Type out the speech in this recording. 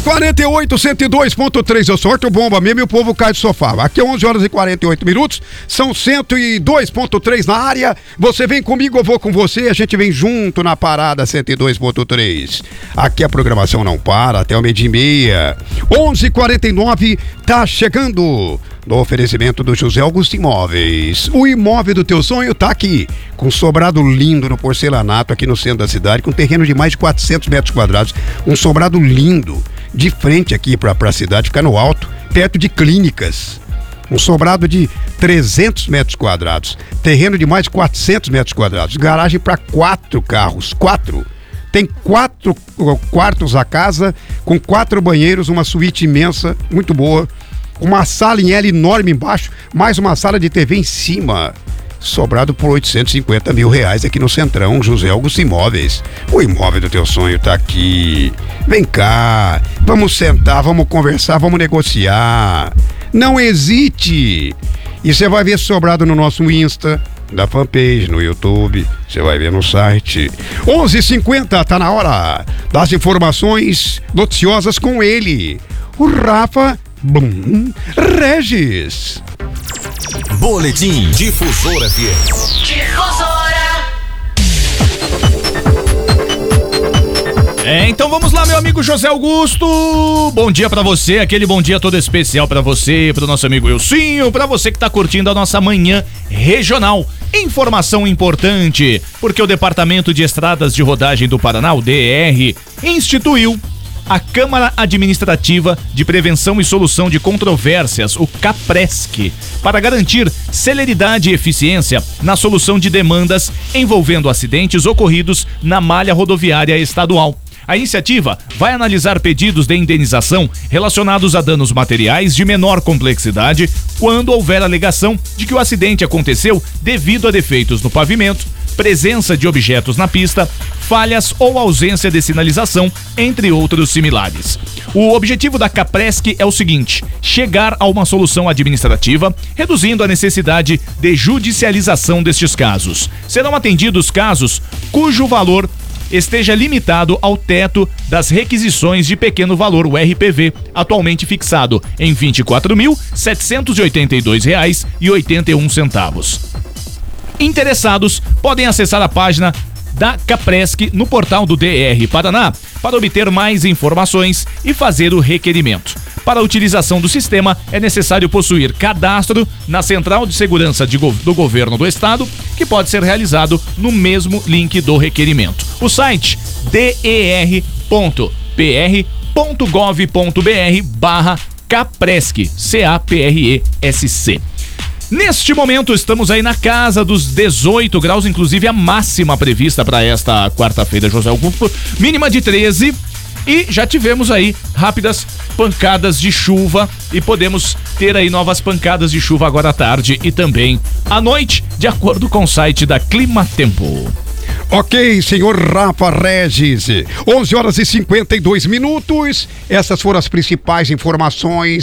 11h48, 102.3. Eu sorto bomba mesmo e o povo cai do sofá. Aqui é 11h48, são 102.3 na área. Você vem comigo, eu vou com você. A gente vem junto na parada 102.3. Aqui a programação não para até o 12h30. 11h49, tá chegando. No oferecimento do José Augusto Imóveis. O imóvel do teu sonho tá aqui, com sobrado lindo no porcelanato aqui no centro da cidade, com terreno de mais de 400 metros quadrados, um sobrado lindo, de frente aqui pra cidade, fica no alto, perto de clínicas. Um sobrado de 300 metros quadrados, terreno de mais de 400 metros quadrados, garagem para 4 carros, 4. Tem 4 quartos a casa, com 4 banheiros, uma suíte imensa, muito boa. Uma sala em L enorme embaixo, mais uma sala de TV em cima. Sobrado por R$850 mil aqui no Centrão, José Augusto Imóveis. O imóvel do teu sonho tá aqui. Vem cá, vamos sentar, vamos conversar, vamos negociar. Não hesite. E você vai ver sobrado no nosso Insta, da fanpage, no YouTube, você vai ver no site. 11h50, tá na hora das informações noticiosas com ele, o Rafa Regis. Boletim Difusora FM. Então vamos lá, meu amigo José Augusto. Bom dia pra você, aquele bom dia todo especial pra você, pro nosso amigo Wilsinho, pra você que tá curtindo a nossa manhã regional. Informação importante, porque o Departamento de Estradas de Rodagem do Paraná, o DR, instituiu a Câmara Administrativa de Prevenção e Solução de Controvérsias, o CAPRESC, para garantir celeridade e eficiência na solução de demandas envolvendo acidentes ocorridos na malha rodoviária estadual. A iniciativa vai analisar pedidos de indenização relacionados a danos materiais de menor complexidade quando houver alegação de que o acidente aconteceu devido a defeitos no pavimento, presença de objetos na pista, falhas ou ausência de sinalização, entre outros similares. O objetivo da CAPRESC é o seguinte: chegar a uma solução administrativa, reduzindo a necessidade de judicialização destes casos. Serão atendidos casos cujo valor esteja limitado ao teto das requisições de pequeno valor, o RPV, atualmente fixado em R$ 24.782,81. Interessados podem acessar a página da CAPRESC no portal do DR Paraná para obter mais informações e fazer o requerimento. Para a utilização do sistema, é necessário possuir cadastro na Central de Segurança do Governo do Estado, que pode ser realizado no mesmo link do requerimento. O site der.pr.gov.br/CAPRESC, CAPRESC. Neste momento estamos aí na casa dos 18 graus, inclusive a máxima prevista para esta quarta-feira, José Augusto, mínima de 13, e já tivemos aí rápidas pancadas de chuva e podemos ter aí novas pancadas de chuva agora à tarde e também à noite, de acordo com o site da Climatempo. Ok, senhor Rafa Regis, 11h52. Essas foram as principais informações